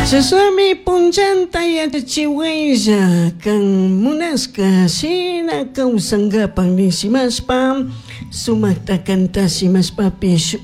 Sesami punjan taya de ciweza kang munas kasina kau sanggapang ni si Mas Pam sumakta kanta si Mas Papi